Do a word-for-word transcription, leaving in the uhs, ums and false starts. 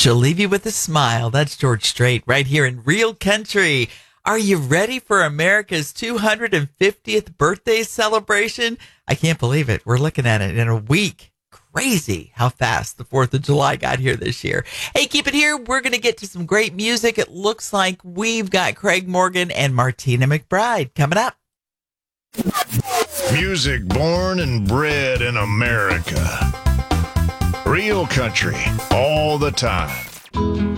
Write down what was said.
She'll leave you with a smile. That's George Strait right here in Real Country. Are you ready for America's two hundred fiftieth birthday celebration? I can't believe it. We're looking at it in a week. Crazy how fast the fourth of July got here this year. Hey, keep it here. We're going to get to some great music. It looks like we've got Craig Morgan and Martina McBride coming up. Music born and bred in America. Real country all the time.